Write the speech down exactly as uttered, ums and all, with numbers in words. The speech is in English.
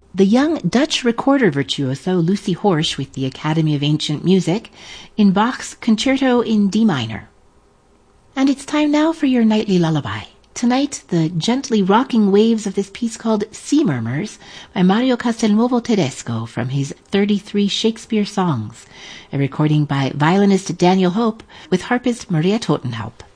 the young Dutch recorder virtuoso Lucy Horsch with the Academy of Ancient Music in Bach's Concerto in D minor. And it's time now for your nightly lullaby. Tonight, the gently rocking waves of this piece called Sea Murmurs by Mario Castelnuovo Tedesco from his thirty-three Shakespeare songs, a recording by violinist Daniel Hope with harpist Maria Totenhaupt.